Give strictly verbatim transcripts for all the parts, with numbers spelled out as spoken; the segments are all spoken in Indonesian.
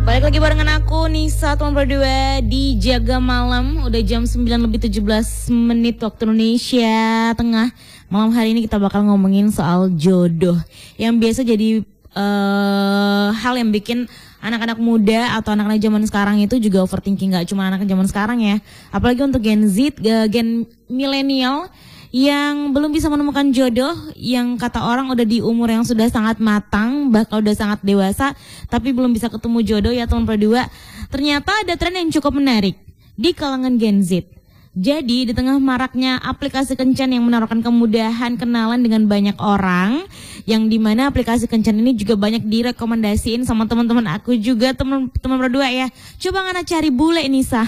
Balik lagi barengan aku Nisa Tuan Berdua di Jaga Malam. Udah jam sembilan lebih tujuh belas menit waktu Indonesia Tengah. Malam hari ini kita bakal ngomongin soal jodoh, yang biasa jadi uh, hal yang bikin anak-anak muda atau anak-anak zaman sekarang itu juga overthinking. Gak cuma anak zaman sekarang ya, apalagi untuk Gen Z, gen milenial yang belum bisa menemukan jodoh, yang kata orang udah di umur yang sudah sangat matang, bahkan udah sangat dewasa, tapi belum bisa ketemu jodoh ya teman berdua. Ternyata ada tren yang cukup menarik di kalangan Gen Z. Jadi di tengah maraknya aplikasi kencan yang menawarkan kemudahan kenalan dengan banyak orang, yang dimana aplikasi kencan ini juga banyak direkomendasiin sama teman-teman aku juga, teman-teman berdua ya. Coba ngana cari bule Nisa.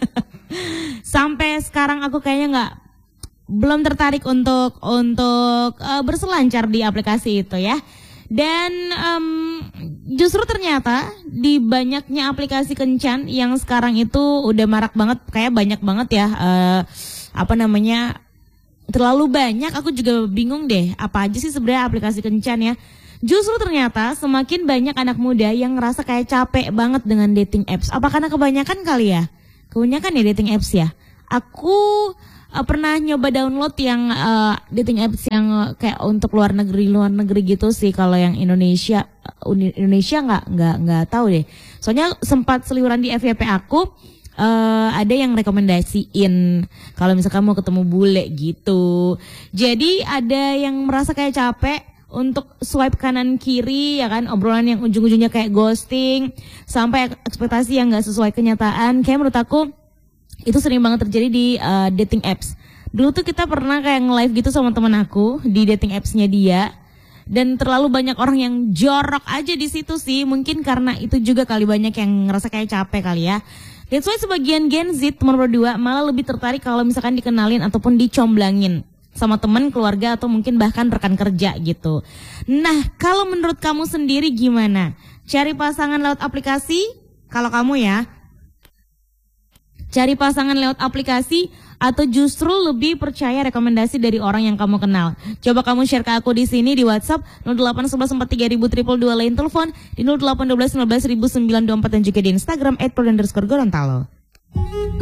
Sampai sekarang aku kayaknya nggak belum tertarik untuk untuk uh, berselancar di aplikasi itu ya. Dan um, justru ternyata di banyaknya aplikasi kencan yang sekarang itu udah marak banget, kayak banyak banget ya uh, apa namanya, terlalu banyak. Aku juga bingung deh apa aja sih sebenarnya aplikasi kencan ya. Justru ternyata semakin banyak anak muda yang ngerasa kayak capek banget dengan dating apps. Apa karena kebanyakan kali ya? Kebanyakan ya dating apps ya. Aku Uh, pernah nyoba download yang uh, dating apps yang uh, kayak untuk luar negeri luar negeri gitu sih. Kalau yang Indonesia uh, Indonesia nggak nggak nggak tahu deh. Soalnya sempat seliuran di F Y P aku, uh, ada yang rekomendasiin kalau misalkan mau ketemu bule gitu. Jadi ada yang merasa kayak capek untuk swipe kanan kiri ya kan, obrolan yang ujung-ujungnya kayak ghosting, sampai ekspektasi yang nggak sesuai kenyataan. Kayak menurut aku itu sering banget terjadi di uh, dating apps. Dulu tuh kita pernah kayak nge-live gitu sama temen aku di dating appsnya dia, dan terlalu banyak orang yang jorok aja di situ sih. Mungkin karena itu juga kali, banyak yang ngerasa kayak capek kali ya. That's why sebagian Gen Z teman berdua malah lebih tertarik kalau misalkan dikenalin ataupun dicomblangin sama teman, keluarga, atau mungkin bahkan rekan kerja gitu. Nah, kalau menurut kamu sendiri gimana? Cari pasangan lewat aplikasi? Kalau kamu ya, cari pasangan lewat aplikasi atau justru lebih percaya rekomendasi dari orang yang kamu kenal? Coba kamu share ke aku di sini di WhatsApp nol delapan satu satu empat tiga nol nol nol dua dua, lain telepon di nol delapan satu dua satu nol satu sembilan dua empat, dan juga di Instagram et pro underscore gorontalo.